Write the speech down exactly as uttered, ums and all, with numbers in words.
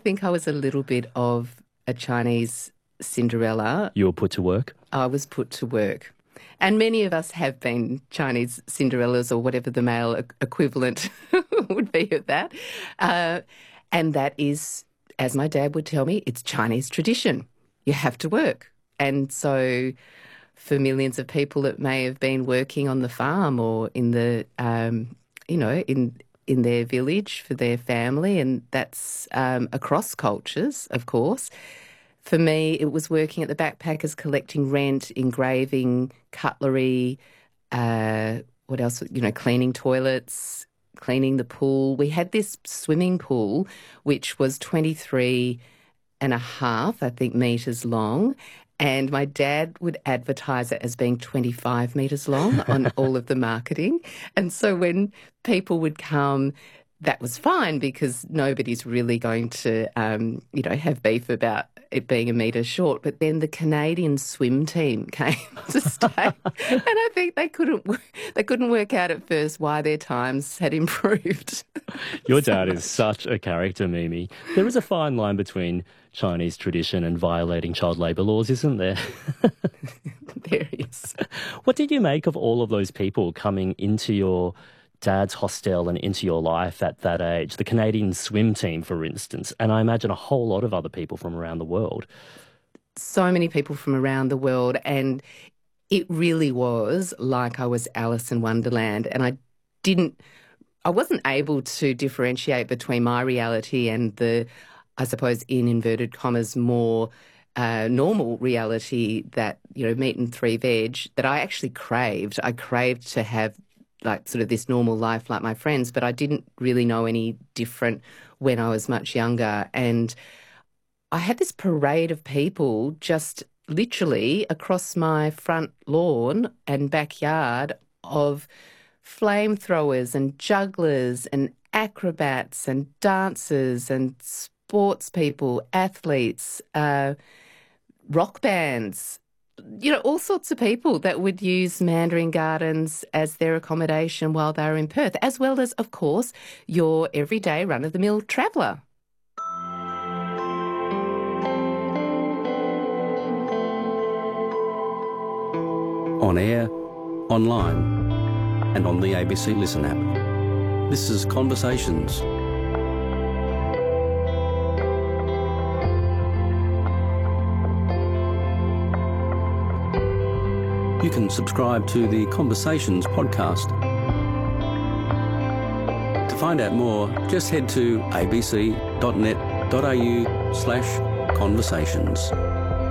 think I was a little bit of a Chinese Cinderella. You were put to work? I was put to work. And many of us have been Chinese Cinderellas or whatever the male e- equivalent would be of that. Uh, and that is, as my dad would tell me, it's Chinese tradition. You have to work. And so for millions of people, it may have been working on the farm or in the, um, you know, in in their village for their family, and that's um, across cultures, of course. For me, it was working at the Backpackers, collecting rent, engraving, cutlery, uh, what else, you know, cleaning toilets, cleaning the pool. We had this swimming pool, which was twenty-three and a half, I think, metres long. And my dad would advertise it as being twenty-five metres long on all of the marketing. And so when people would come, that was fine because nobody's really going to, um, you know, have beef about it being a metre short. But then the Canadian swim team came to stay, and I think they couldn't they couldn't work out at first why their times had improved. Your dad is such a character, Mimi. There is a fine line between Chinese tradition and violating child labour laws, isn't there? There is. What did you make of all of those people coming into your dad's hostel and into your life at that age? The Canadian swim team, for instance, and I imagine a whole lot of other people from around the world. So many people from around the world, and it really was like I was Alice in Wonderland, and I didn't, I wasn't able to differentiate between my reality and the, I suppose, in inverted commas, more uh, normal reality that, you know, meat and three veg that I actually craved. I craved to have like sort of this normal life like my friends, but I didn't really know any different when I was much younger. And I had this parade of people just literally across my front lawn and backyard of flamethrowers and jugglers and acrobats and dancers and sports people, athletes, uh, rock bands, you know, all sorts of people that would use Mandarin Gardens as their accommodation while they were in Perth, as well as, of course, your everyday run-of-the-mill traveller. On air, online, and on the A B C Listen app. This is Conversations. You can subscribe to the Conversations podcast. To find out more, just head to abc.net.au slash conversations.